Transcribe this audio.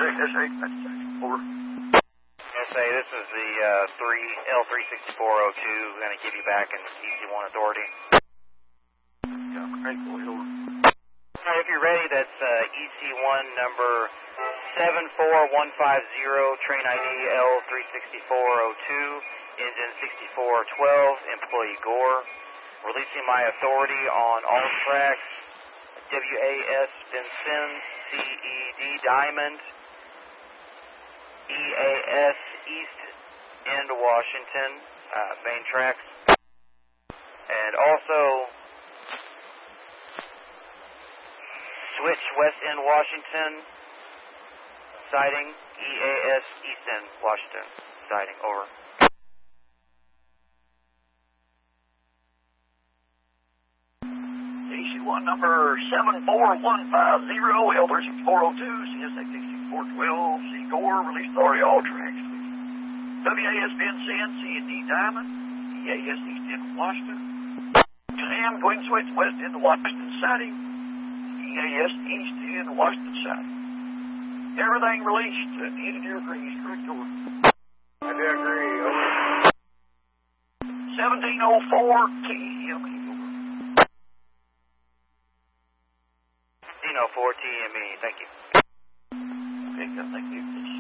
SA, over. SA, this is the L36402. Going to give you back in EC1 authority. Yeah, great, over. If you're ready, that's EC1 number 74150, train ID L36402, engine 6412, employee Gore. Releasing my authority on all tracks, WAS Vincennes, CED Diamond, EAS East End Washington, main tracks, and also switch West End Washington, siding, EAS East End Washington, siding, over. EC1 number 74150, L36402, CSX 6412, C Gore, release authority all tracks. WAS Vincennes, C&D Diamond, EAS East End Washington, Sam Twin Switch West End Washington siding, EAS East End Washington siding. Everything released. Engineer agrees. Correct, over. I do agree, over. 1704 TME, over. 1704 TME, thank you. Okay, thank you.